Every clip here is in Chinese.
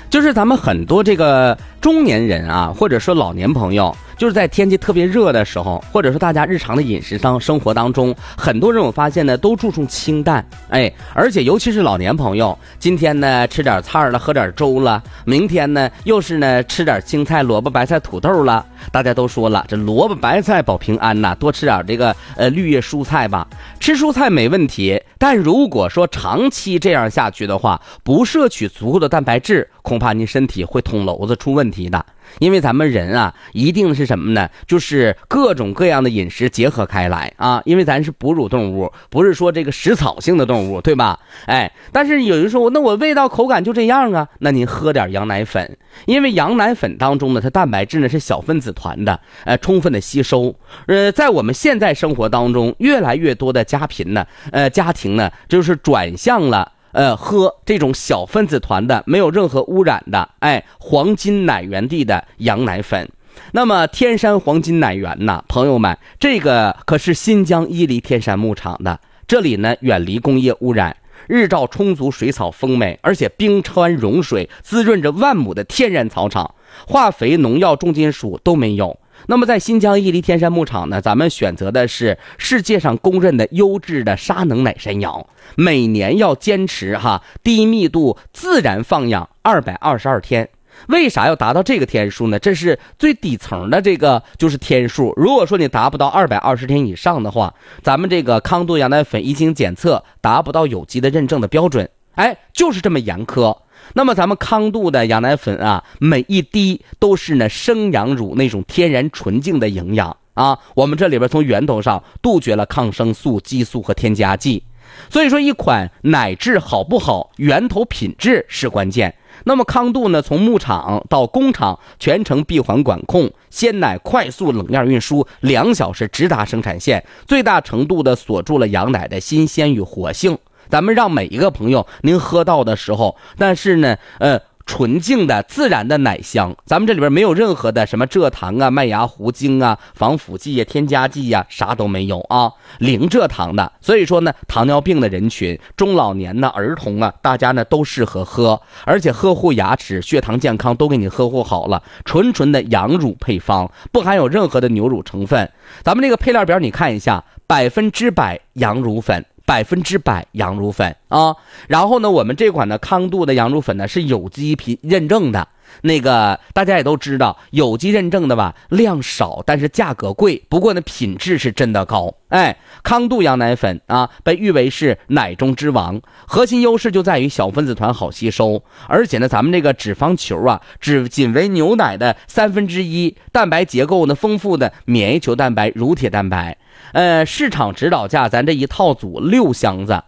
就是咱们很多这个中年人啊，或者说老年朋友，就是在天气特别热的时候，或者说大家日常的饮食生活当中，很多人我发现呢都注重清淡，而且尤其是老年朋友，今天呢吃点菜了，喝点粥了，明天呢又是呢吃点青菜、萝卜、白菜、土豆了。大家都说了，这萝卜白菜保平安呐，多吃点这个绿叶蔬菜吧。吃蔬菜没问题，但如果说长期这样下去的话，不摄取足够的蛋白质，恐怕您身体会捅娄子出问题的。因为咱们人啊，一定是什么呢？就是各种各样的饮食结合开来啊。因为咱是哺乳动物，不是说这个食草性的动物，对吧？但是有人说，那我味道口感就这样啊，那您喝点羊奶粉，因为羊奶粉当中呢，它蛋白质呢是小分子团的，充分的吸收。在我们现在生活当中，越来越多的家庭呢，就是转向了。喝这种小分子团的没有任何污染的黄金奶源地的羊奶粉。那么天山黄金奶源呢，朋友们，这个可是新疆伊犁天山牧场的，这里呢远离工业污染，日照充足，水草丰美，而且冰川融水，滋润着万亩的天然草场，化肥农药重金属都没有。那么在新疆伊犁天山牧场呢，咱们选择的是世界上公认的优质的沙能奶山羊，每年要坚持低密度自然放养222天。为啥要达到这个天数呢？这是最底层的这个就是天数。如果说你达不到220天以上的话，咱们这个康度羊奶粉一经检测达不到有机的认证的标准，就是这么严苛。那么咱们康度的羊奶粉啊，每一滴都是呢生羊乳那种天然纯净的营养啊，我们这里边从源头上杜绝了抗生素、激素和添加剂。所以说一款奶质好不好，源头品质是关键。那么康度呢，从牧场到工厂全程闭环管控，鲜奶快速冷链运输，2小时直达生产线，最大程度的锁住了羊奶的新鲜与活性。咱们让每一个朋友您喝到的时候，但是呢纯净的自然的奶香，咱们这里边没有任何的什么蔗糖啊、麦芽糊精啊、防腐剂啊、添加剂啊，啥都没有啊，零蔗糖的。所以说呢，糖尿病的人群、中老年呢、儿童啊，大家呢都适合喝，而且呵护牙齿、血糖健康都给你呵护好了。纯的羊乳配方，不含有任何的牛乳成分。咱们这个配料表你看一下，100%羊乳粉。100%羊乳粉啊，然后呢，我们这款呢康度的羊乳粉呢是有机认证的，那个大家也都知道，有机认证的吧，量少，但是价格贵，不过呢品质是真的高。康度羊奶粉啊，被誉为是奶中之王，核心优势就在于小分子团好吸收，而且呢咱们这个脂肪球啊，仅为牛奶的1/3，蛋白结构呢丰富的免疫球蛋白、乳铁蛋白。市场指导价咱这一套组6箱子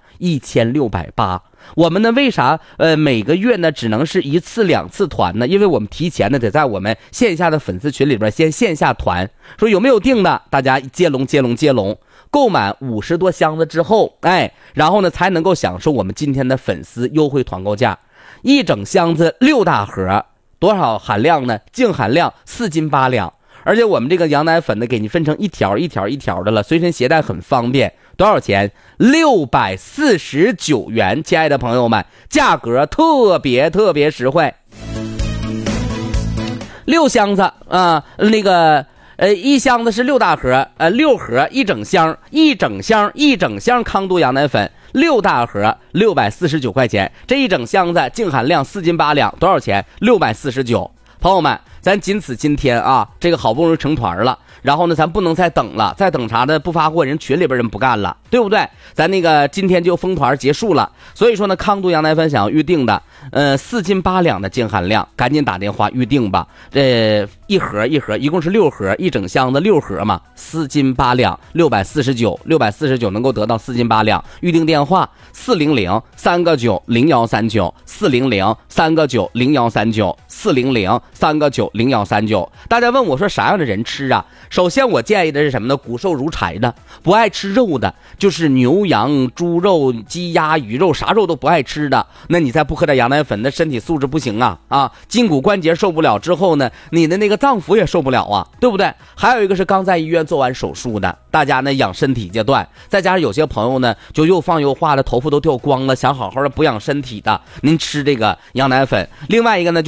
1680。我们呢为啥每个月呢只能是1次2次团呢？因为我们提前呢得在我们线下的粉丝群里边先线下团，说有没有订的，大家接龙，购满50多箱子之后，然后呢才能够享受我们今天的粉丝优惠团购价。一整箱子6大盒，多少含量呢？净含量4斤8两。而且我们这个羊奶粉呢，给你分成一条的了，随身携带很方便。多少钱？649元，亲爱的朋友们，价格特别实惠。6箱子啊，一箱子是6大盒，6盒一整箱康度羊奶粉，6大盒649块钱，这一整箱子净含量4斤8两，多少钱？649。朋友们，咱仅此今天啊，这个好不容易成团了，然后呢咱不能再等了，再等啥的不发货，人群里边人不干了，对不对？咱那个今天就封团结束了。所以说呢，康度羊奶粉想要预定的4斤8两的净含量，赶紧打电话预定吧。一盒一共是6盒，一整箱子6盒嘛，4斤8两，649能够得到4斤8两。预定电话400-399-0139，400-399-0139，400-399-0139。大家问我说啥样的人吃啊？首先我建议的是什么呢？骨瘦如柴的，不爱吃肉的，就是牛羊猪肉、鸡鸭鱼肉，啥肉都不爱吃的，那你再不喝点羊奶粉，那身体素质不行啊，筋骨关节受不了之后呢，你的那个脏腑也受不了啊，对不对？还有一个是刚在医院做完手术的，大家呢养身体阶段，再加上有些朋友呢就又放又化的，头发都掉光了，想好好的补养身体的，您吃这个羊奶粉。另外一个呢